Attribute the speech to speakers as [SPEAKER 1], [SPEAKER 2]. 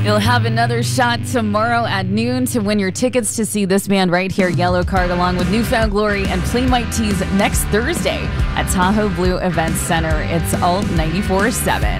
[SPEAKER 1] You'll have another shot tomorrow at noon to win your tickets to see this band right here, Yellowcard, along with New Found Glory and Playmite Tees next Thursday at Tahoe Blue Events Center. It's Alt 94.7.